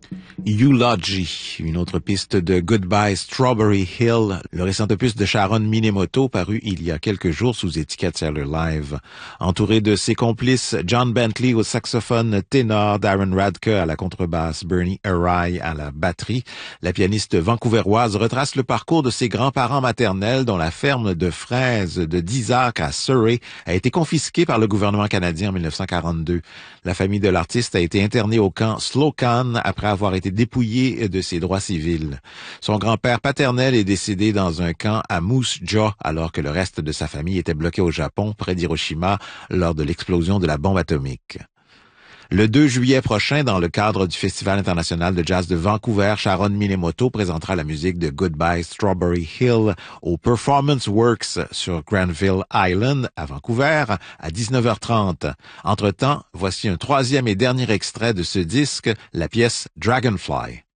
Eulogy, une autre piste de Goodbye Strawberry Hill, le récent opus de Sharon Minemoto paru il y a quelques jours sous étiquette Sailor Live. Entouré de ses complices John Bentley au saxophone ténor, Darren Radke à la contrebasse, Bernie Arai à la batterie, la pianiste vancouveroise retrace le parcours de ses grands-parents maternels dont la ferme de fraises de Dizark à Surrey a été confisquée par le gouvernement canadien en 1942. La famille de l'artiste a été internée au camp Slocan après avoir été dépouillé de ses droits civils. Son grand-père paternel est décédé dans un camp à Moose Jaw alors que le reste de sa famille était bloqué au Japon, près d'Hiroshima, lors de l'explosion de la bombe atomique. Le 2 juillet prochain, dans le cadre du Festival international de jazz de Vancouver, Sharon Minemoto présentera la musique de Goodbye Strawberry Hill au Performance Works sur Granville Island à Vancouver à 19h30. Entre-temps, voici un troisième et dernier extrait de ce disque, la pièce Dragonfly.